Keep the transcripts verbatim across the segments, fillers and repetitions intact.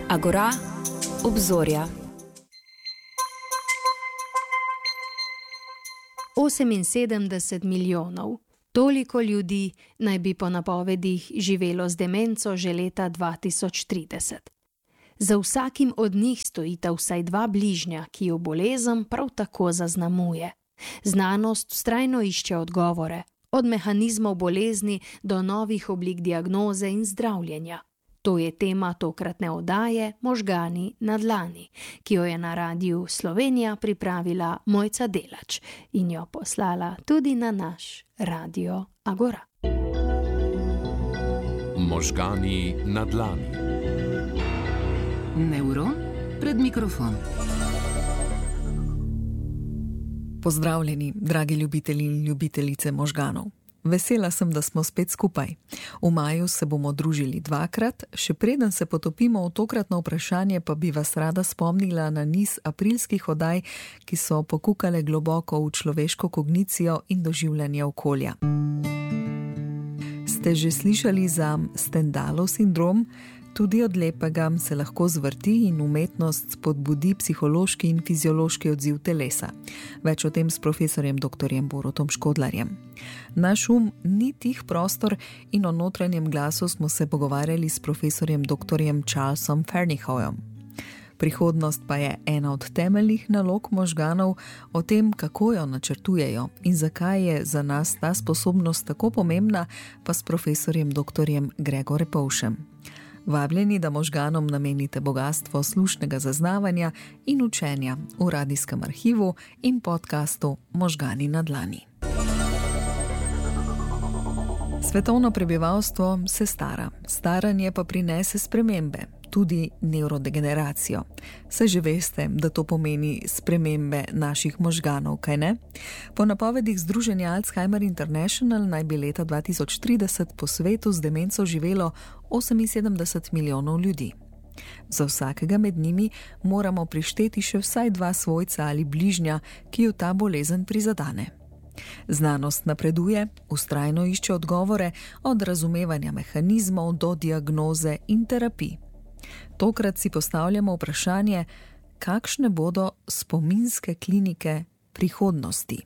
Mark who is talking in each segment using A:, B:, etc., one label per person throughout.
A: Agora, obzorja. oseminsedemdeset milijonov. Toliko ljudi naj bi po napovedih živelo z demenco že leta dva tisoč trideset. Za vsakim od njih stojita vsaj dva bližnja, ki jo bolezen prav tako zaznamuje. Znanost vztrajno išče odgovore, od mehanizmov bolezni do novih oblik diagnoze in zdravljenja. To je tema tokratne oddaje Možgani na dlani, ki jo je na Radiu Slovenija pripravila Mojca Delač in jo poslala tudi na naš Radio Agora.
B: Možgani na dlani.
C: Nevron pred mikrofon.
D: Pozdravljeni, dragi ljubitelji in ljubitelice možganov. Vesela sem, da smo spet skupaj. V maju se bomo družili dvakrat, še preden se potopimo v tokratno vprašanje, pa bi vas rada spomnila na niz aprilskih oddaj, ki so pokukale globoko v človeško kognicijo in doživljanje okolja. Ste že slišali za Stendhalov sindrom? Tudi od lepega se lahko zvrti in umetnost spodbudi psihološki in fiziološki odziv telesa. Več o tem s profesorjem doktorjem Borutom Škodlarjem. Naš um ni tih prostor in o notranjem glasu smo se pogovarjali s profesorjem doktorjem Charlesom Fernyhouom. Prihodnost pa je ena od temeljnih nalog možganov, o tem, kako jo načrtujejo in zakaj je za nas ta sposobnost tako pomembna, pa s profesorjem doktorjem Gregor Repovšem. Vabljeni, da možganom namenite bogatstvo slušnega zaznavanja in učenja v radijskem arhivu in podcastu Možgani na dlani. Svetovno prebivalstvo se stara, staranje pa prinese spremembe, tudi nevrodegeneracijo. Se že veste, da to pomeni spremembe naših možganov, kaj ne? Po napovedih Združenja Alzheimer International naj bi leta dva tisoč trideset po svetu z demenco živelo oseminsedemdeset milijonov ljudi. Za vsakega med njimi moramo prišteti še vsaj dva svojca ali bližnja, ki jo ta bolezen prizadane. Znanost napreduje, vztrajno išče odgovore od razumevanja mehanizmov do diagnoze in terapij. Tokrat si postavljamo vprašanje, kakšne bodo spominske klinike prihodnosti.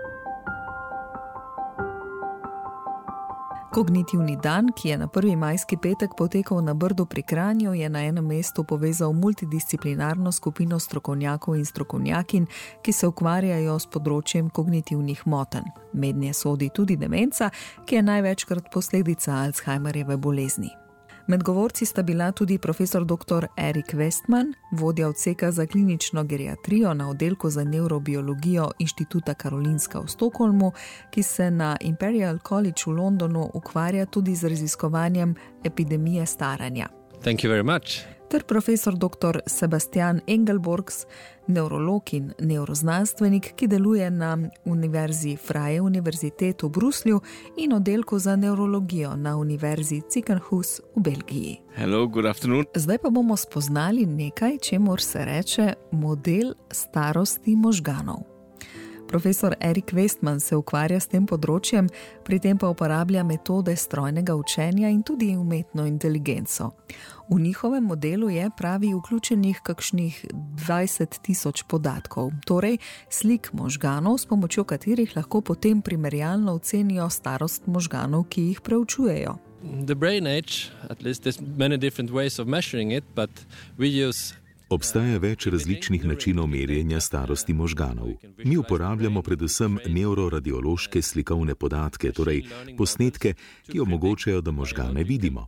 D: Kognitivni dan, ki je na prvi majski petek potekal na Brdu pri Kranju, je na enem mestu povezal multidisciplinarno skupino strokovnjakov in strokovnjakinj, ki se ukvarjajo s področjem kognitivnih motenj. Mednje sodi tudi demenca, ki je največkrat posledica Alzheimerjeve bolezni. Med govorci sta bila tudi profesor doktor Erik Westman, vodja odseka za klinično geriatrijo na oddelku za nevrobiologijo Inštituta Karolinska v Stockholmu, ki se na Imperial College v Londonu ukvarja tudi z raziskovanjem epidemije staranja.
E: Thank you very much.
D: Ter profesor doktor Sebastian Engelborgs, nevrolog in nevroznanstvenik, ki deluje na Univerzi Freie Universität v Bruslju in oddelku za nevrologijo na Univerzi Ziekenhuis v Belgiji.
E: Hello, good afternoon.
D: Zdaj pa bomo spoznali nekaj, čemur se reče model starosti možganov. Profesor Erik Westman se ukvarja s tem področjem, pri tem pa uporablja metode strojnega učenja in tudi umetno inteligenco. V njihovem modelu je, pravi, vključenih kakšnih dvajset tisoč podatkov, torej slik možganov, s pomočjo katerih lahko potem primerjalno ocenijo starost možganov, ki jih preučujejo.
E: The brain age, at least there's many different ways of measuring it, but we use
B: Obstaja več različnih načinov merjenja starosti možganov. Mi uporabljamo predvsem neuroradiološke slikovne podatke, torej posnetke, ki omogočajo, da možgane vidimo.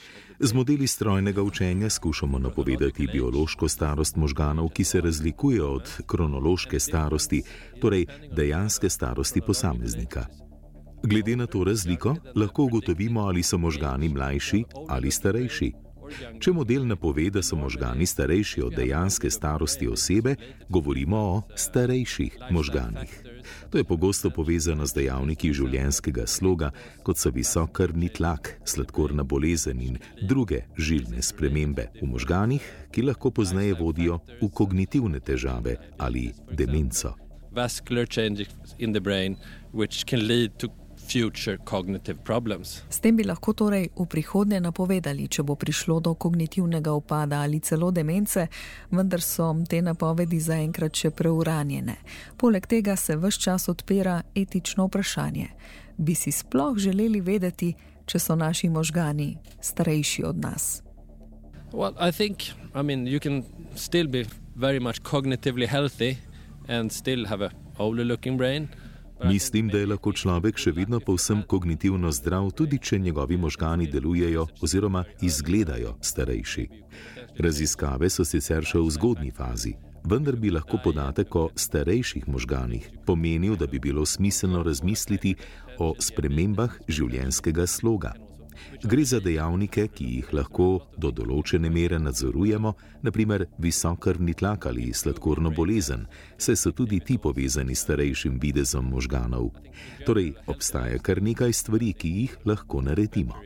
B: Z modeli strojnega učenja skušamo napovedati biološko starost možganov, ki se razlikuje od kronološke starosti, torej dejanske starosti posameznika. Glede na to razliko lahko ugotovimo, ali so možgani mlajši ali starejši. Če model napove, da so možgani starejši od dejanske starosti osebe, govorimo o starejših možganih. To je pogosto povezano z dejavniki življenjskega sloga, kot so visok krvni tlak, sladkorna bolezen in druge žilne spremembe v možganih, ki lahko pozneje vodijo v kognitivne težave ali demenco.
E: vascular changes in the brain which can lead to future cognitive problems.
D: S tem bi lahko torej v prihodnje napovedali, če bo prišlo do kognitivnega upada ali celo demence, vendar so te napovedi zaenkrat še preuranjene. Poleg tega se ves čas odpira etično vprašanje. Bi si sploh želeli vedeti, če so naši možgani starejši od nas?
E: Well, I think, I mean, you can still be very much cognitively healthy and still have a older looking brain.
B: Mislim, da je lahko človek še vedno povsem kognitivno zdrav, tudi če njegovi možgani delujejo oziroma izgledajo starejši. Raziskave so sicer še v zgodnji fazi, vendar bi lahko podatek o starejših možganih pomenil, da bi bilo smiselno razmisliti o spremembah življenjskega sloga. Gre za dejavnike, ki jih lahko do določene mere nadzorujemo, na primer visok krvni tlak ali sladkorno bolezen, saj so tudi ti povezani s starejšim videzom možganov. Torej, obstaja kar nekaj stvari, ki jih lahko naredimo.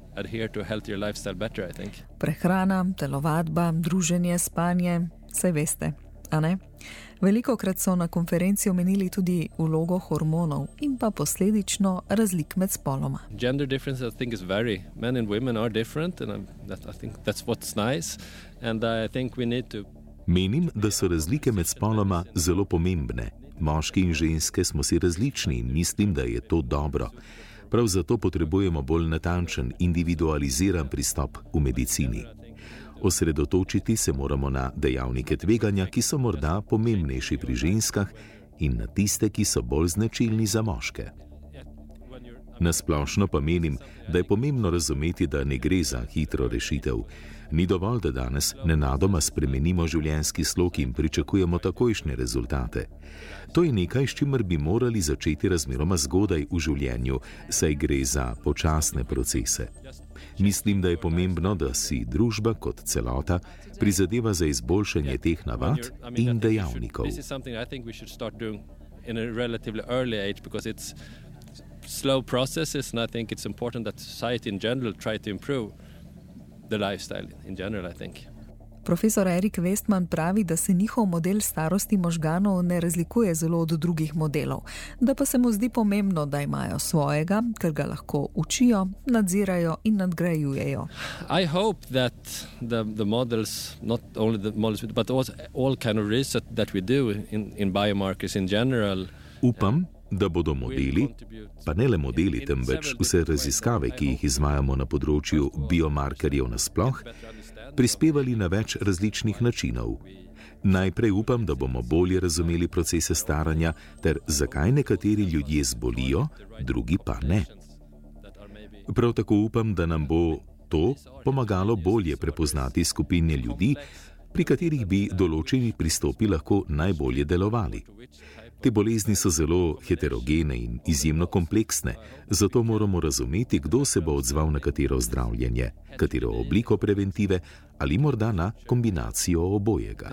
D: Prehrana, telovadba, druženje, spanje, saj veste, a ne? Velikokrat so na konferenci omenili tudi vlogo hormonov in pa posledično razlik med spoloma.
E: Gender difference, I think, is very. Men and women are different, and that, I think that's what's nice. And I think we need to.
B: Menim, da so razlike med spoloma zelo pomembne. Moški in ženske smo si različni in mislim, da je to dobro. Prav zato potrebujemo bolj natančen, individualiziran pristop v medicini. Osredotočiti se moramo na dejavnike tveganja, ki so morda pomembnejši pri ženskah, in na tiste, ki so bolj značilni za moške. Nasplošno pa menim, da je pomembno razumeti, da ne gre za hitro rešitev. Ni dovolj, da danes nenadoma spremenimo življenjski slog in pričakujemo takojšnje rezultate. To je nekaj, s čimer bi morali začeti razmeroma zgodaj v življenju, saj gre za počasne procese. Mislim, da je pomembno, da si družba kot celota prizadeva za izboljšanje teh navad in dejavnikov.
E: Slow processes, and I think it's important that society in general try to improve the lifestyle in general, I think.
D: Profesor Erik Westman pravi, da se njihov model starosti možganov ne razlikuje zelo od drugih modelov, da pa se mu zdi pomembno, da imajo svojega, ker ga lahko učijo, nadzirajo in nadgrajujejo.
E: I hope that the, the models, not only the models, but also all kind of research that we do in, in biomarkers in general.
B: Upam, da bodo modeli, pa ne le modeli, temveč vse raziskave, ki jih izvajamo na področju biomarkerjev nasploh, prispevali na več različnih načinov. Najprej upam, da bomo bolje razumeli procese staranja ter zakaj nekateri ljudje zbolijo, drugi pa ne. Prav tako upam, da nam bo to pomagalo bolje prepoznati skupine ljudi, pri katerih bi določeni pristopi lahko najbolje delovali. Te bolezni so zelo heterogene in izjemno kompleksne, zato moramo razumeti, kdo se bo odzval na katero zdravljenje, katero obliko preventive ali morda na kombinacijo obojega.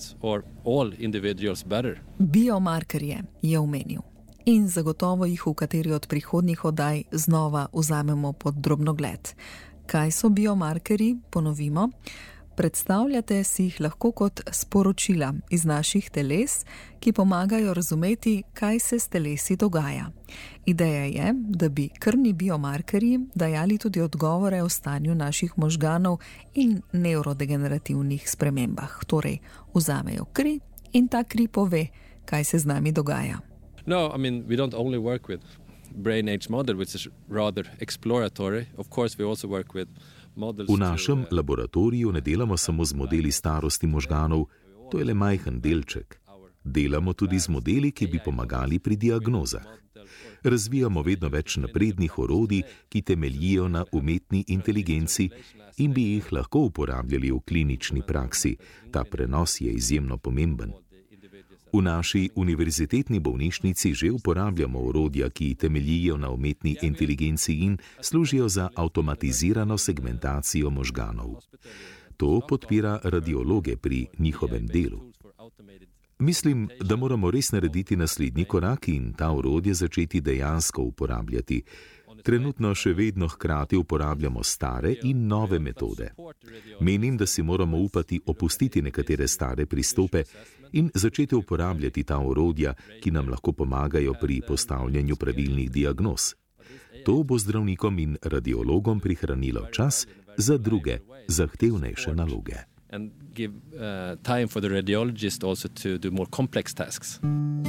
D: Biomarkerje je omenil in zagotovo jih v kateri od prihodnjih oddaj znova vzamemo pod drobnogled. Kaj so biomarkerji? Ponovimo. Predstavljate si jih lahko kot sporočila iz naših teles, ki pomagajo razumeti, kaj se s telesi dogaja. Ideja je, da bi krvni biomarkerji dajali tudi odgovore o stanju naših možganov in nevrodegenerativnih spremembah. Torej, vzamejo kri in ta kri pove, kaj se z nami dogaja.
E: No, I mean, we don't only work with brain age model, which is rather exploratory. Of course, we also work with
B: V našem laboratoriju ne delamo samo z modeli starosti možganov, to je le majhen delček. Delamo tudi z modeli, ki bi pomagali pri diagnozah. Razvijamo vedno več naprednih orodij, ki temeljijo na umetni inteligenci in bi jih lahko uporabljali v klinični praksi. Ta prenos je izjemno pomemben. V naši univerzitetni bolnišnici že uporabljamo orodja, ki temeljijo na umetni inteligenci in služijo za avtomatizirano segmentacijo možganov. To podpira radiologe pri njihovem delu. Mislim, da moramo res narediti naslednji korak in ta orodje začeti dejansko uporabljati. Trenutno še vedno hkrati uporabljamo stare in nove metode. Menim, da si moramo upati opustiti nekatere stare pristope in začeti uporabljati ta orodja, ki nam lahko pomagajo pri postavljanju pravilnih diagnoz. To bo zdravnikom in radiologom prihranilo čas za druge, zahtevnejše naloge.
E: And give uh, time for the radiologist also to do more complex tasks.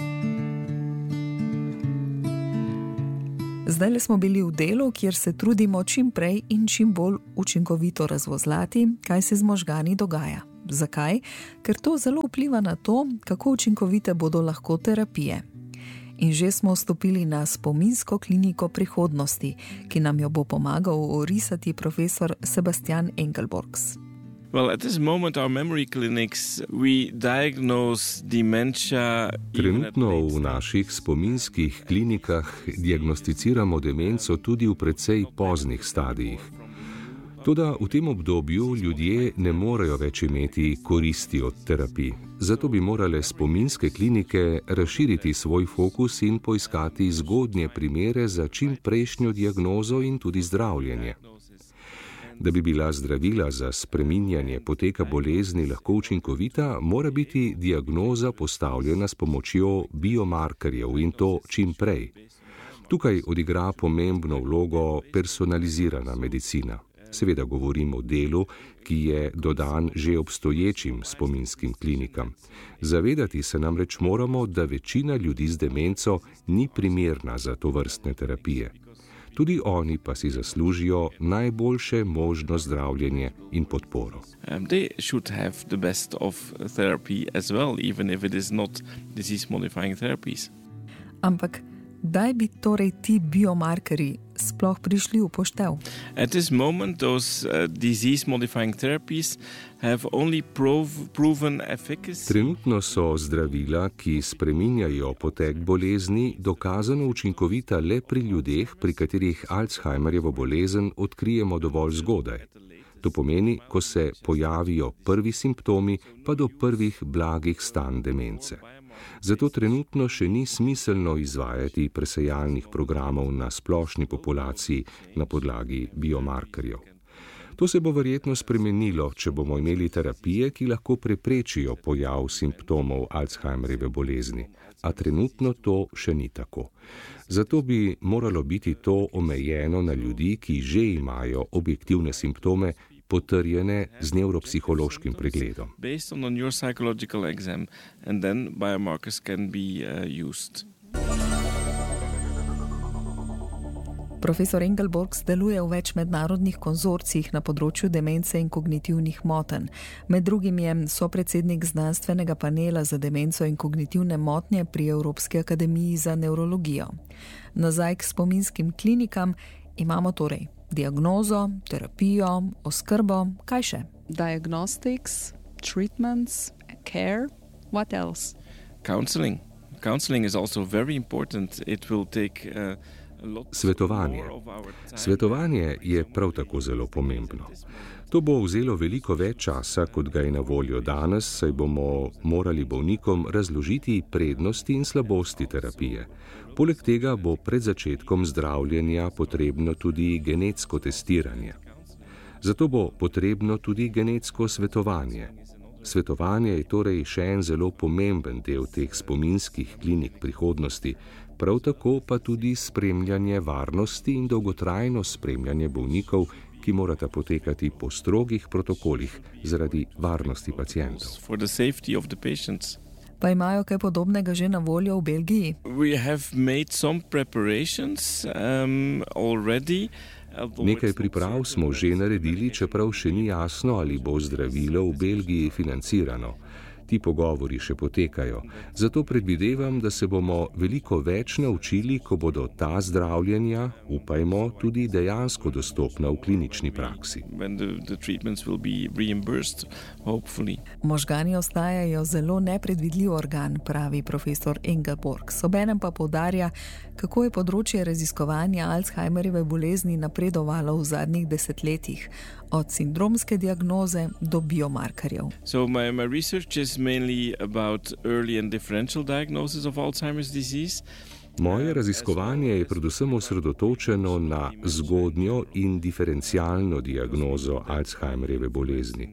D: Zdaj smo bili v delu, kjer se trudimo čim prej in čim bolj učinkovito razvozlati, kaj se z možgani dogaja. Zakaj? Ker to zelo vpliva na to, kako učinkovite bodo lahko terapije. In že smo vstopili na spominsko kliniko prihodnosti, ki nam jo bo pomagal orisati profesor Sebastian Engelborgs.
F: Well, at this moment our memory clinics we diagnose dementia.
G: Trenutno v naših spominskih klinikah diagnosticiramo demenco tudi v precej poznih stadijih. Toda v tem obdobju ljudje ne morejo več imeti koristi od terapij. Zato bi morale spominske klinike razširiti svoj fokus in poiskati zgodnje primere za čim prejšnjo diagnozo in tudi zdravljenje. Da bi bila zdravila za spreminjanje poteka bolezni lahko učinkovita, mora biti diagnoza postavljena s pomočjo biomarkerjev in to čim prej. Tukaj odigra pomembno vlogo personalizirana medicina. Seveda govorim o delu, ki je dodan že obstoječim spominskim klinikam. Zavedati se namreč moramo, da večina ljudi z demenco ni primerna za tovrstne terapije. Tudi oni pa si zaslužijo najboljše možno zdravljenje in podporo.
F: Um, they should have the best of therapy as well, even if it is not disease-modifying therapies.
D: Ampak kdaj bi torej ti biomarkerji sploh prišli v poštev?
F: At this moment, those uh, disease-modifying therapies have only prov proven efficacy.
G: Trenutno so zdravila, ki spreminjajo potek bolezni, dokazano učinkovita le pri ljudeh, pri katerih Alzheimerjevo bolezen odkrijemo dovolj zgodaj. To pomeni, ko se pojavijo prvi simptomi, pa do prvih blagih stanj demence. Zato trenutno še ni smiselno izvajati presejalnih programov na splošni populaciji na podlagi biomarkerjev. To se bo verjetno spremenilo, če bomo imeli terapije, ki lahko preprečijo pojav simptomov Alzheimerjeve bolezni, a trenutno to še ni tako. Zato bi moralo biti to omejeno na ljudi, ki že imajo objektivne simptome, potrjene z nevropsihološkim pregledom.
F: Based on a neuropsychological exam, and then biomarkers can be uh, used.
D: Profesor Engelborgs deluje v več mednarodnih konzorcijih na področju demence in kognitivnih motenj. Med drugim je sopredsednik znanstvenega panela za demenco in kognitivne motnje pri Evropski akademiji za nevrologijo. Nazaj k spominskim klinikam imamo torej diagnozo, terapijo, oskrbo, kaj še?
H: Diagnostics, treatments, care, what else?
F: Counseling. Counseling is also very important. It will take uh,
G: Svetovanje. Svetovanje je prav tako zelo pomembno. To bo vzelo veliko več časa, kot ga je na voljo danes, saj bomo morali bolnikom razložiti prednosti in slabosti terapije. Poleg tega bo pred začetkom zdravljenja potrebno tudi genetsko testiranje. Zato bo potrebno tudi genetsko svetovanje. Svetovanje je torej še en zelo pomemben del teh spominskih klinik prihodnosti, prav tako pa tudi spremljanje varnosti in dolgotrajno spremljanje bolnikov, ki morata potekati po strogih protokolih zaradi varnosti pacientov.
F: For the safety of the patients.
D: Pa imajo kaj podobnega že na voljo v Belgiji?
F: We have made some preparations um, already.
G: Nekaj priprav smo že naredili, čeprav še ni jasno, ali bo zdravilo v Belgiji financirano. Ti pogovori še potekajo, zato predvidevam, da se bomo veliko več naučili, ko bodo ta zdravljenja, upajmo, tudi dejansko dostopna v klinični praksi.
F: The, the treatments will be reimbursed, hopefully.
D: Možgani ostajajo zelo nepredvidljiv organ, pravi profesor Engelborgs. Obenem pa poudarja, kako je področje raziskovanja Alzheimerjeve bolezni napredovalo v zadnjih desetletjih, od sindromske diagnoze do biomarkerjev.
F: So my, my research is mainly about early and differential diagnosis of Alzheimer's disease.
G: Moje raziskovanje je predvsem osredotočeno na zgodnjo in diferencialno diagnozo Alzheimerjeve bolezni.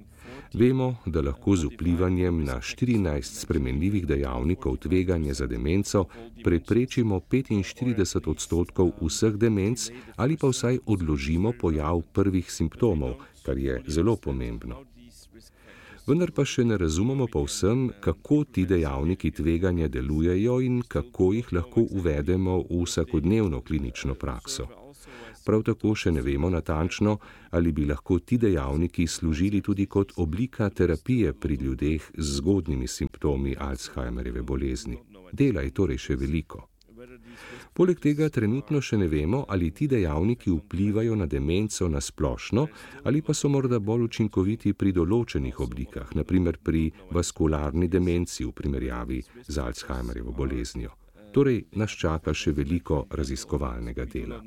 G: Vemo, da lahko z vplivanjem na štirinajst spremenljivih dejavnikov tveganja za demenco preprečimo petinštirideset odstotkov vseh demenc ali pa vsaj odložimo pojav prvih simptomov, kar je zelo pomembno. Vendar pa še ne razumemo povsem, kako ti dejavniki tveganja delujejo in kako jih lahko uvedemo v vsakodnevno klinično prakso. Prav tako še ne vemo natančno, ali bi lahko ti dejavniki služili tudi kot oblika terapije pri ljudeh z zgodnjimi simptomi Alzheimerjeve bolezni. Dela je torej še veliko. Poleg tega trenutno še ne vemo, ali ti dejavniki vplivajo na demenco na splošno ali pa so morda bolj učinkoviti pri določenih oblikah, na primer pri vaskularni demenci v primerjavi z Alzheimerjevo boleznijo. Torej, nas čaka še veliko raziskovalnega dela.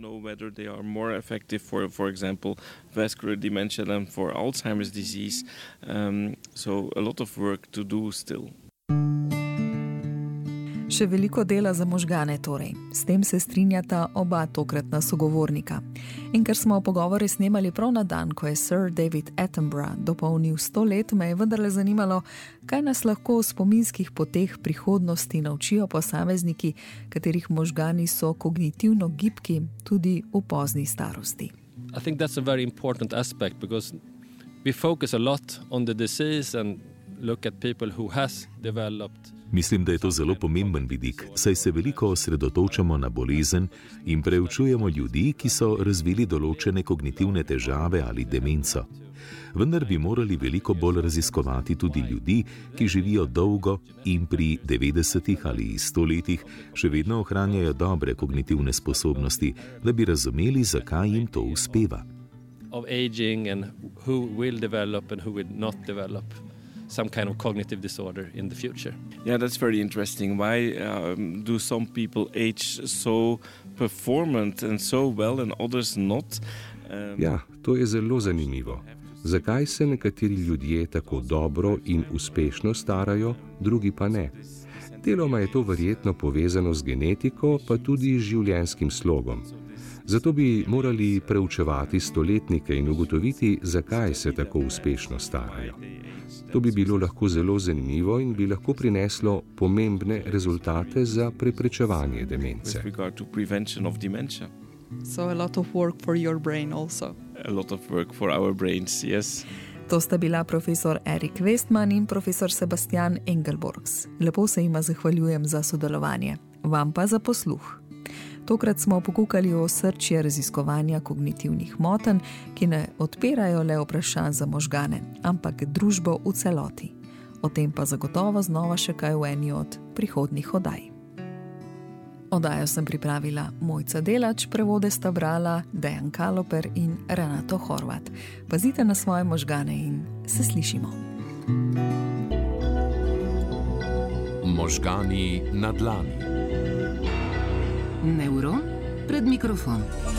D: Še veliko dela za možgane torej. S tem se strinjata oba tokratna sogovornika. In ker smo pogovore snemali prav na dan, ko je Sir David Attenborough dopolnil sto let, me je vendarle zanimalo, kaj nas lahko v spominskih poteh prihodnosti naučijo posamezniki, katerih možgani so kognitivno gibki tudi v pozni starosti.
E: I think that's a very important aspect because we focus a lot on the disease and look at people who has developed.
B: Mislim, da je to zelo pomemben vidik, saj se veliko osredotočamo na bolezen in preučujemo ljudi, ki so razvili določene kognitivne težave ali demenco. Vendar bi morali veliko bolj raziskovati tudi ljudi, ki živijo dolgo in pri devetdesetih ali sto letih še vedno ohranjajo dobre kognitivne sposobnosti, da bi razumeli, zakaj jim to uspeva.
E: Of aging and who will develop and who will not develop some kind of cognitive disorder in the future.
F: Yeah, that's very interesting. Why um, do some people age so performant and so well and others not? Um,
G: ja, to je zelo zanimivo. Zakaj se nekateri ljudje tako dobro in uspešno starajo, drugi pa ne? Deloma je to verjetno povezano z genetiko, pa tudi z življenjskim slogom. Zato bi morali preučevati stoletnike in ugotoviti, zakaj se tako uspešno starajo. To bi bilo lahko zelo zanimivo in bi lahko prineslo pomembne rezultate za preprečevanje demence.
H: So a lot of work for your brain also.
F: A lot of work for our brains, yes.
D: To sta bila profesor Erik Westman in profesor Sebastian Engelborgs. Lepo se jima zahvaljujem za sodelovanje, vam pa za posluh. Tokrat smo pokukali o srčje raziskovanja kognitivnih motenj, ki ne odpirajo le vprašanj za možgane, ampak družbo v celoti. O tem pa zagotovo znova še kaj v eni od prihodnjih oddaj. Oddajo sem pripravila Mojca Delač, prevode sta brala Dejan Kaloper in Renato Horvat. Pazite na svoje možgane in se slišimo.
C: Možgani na dlani. Nevron pred mikrofon.